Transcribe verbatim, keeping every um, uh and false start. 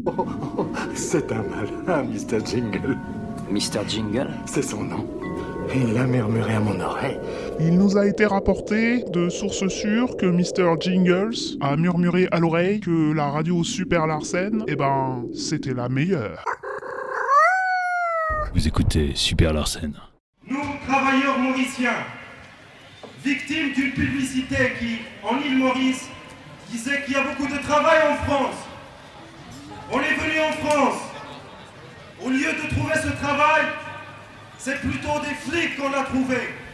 Oh, oh, c'est un malin, mister Jingle. mister Jingle? C'est son nom. Il l'a murmuré à mon oreille. Il nous a été rapporté de sources sûres que mister Jingles a murmuré à l'oreille que la radio Super Larsen, eh ben, c'était la meilleure. Vous écoutez Super Larsen. Nous, travailleurs mauriciens, victimes d'une publicité qui, en île Maurice, disait qu'il y a beaucoup de travail en France. On est venu en France. Au lieu de trouver ce travail, c'est plutôt des flics qu'on a trouvé.